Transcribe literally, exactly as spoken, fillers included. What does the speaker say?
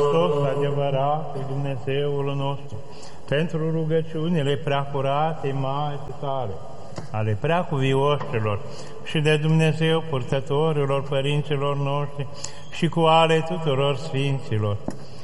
Hristos, adevăratul Dumnezeul nostru, pentru rugăciunile preacurate Maicii tale, ale preacuvioșilor și de Dumnezeu purtătorilor părinților noștri și cu ale tuturor sfinților,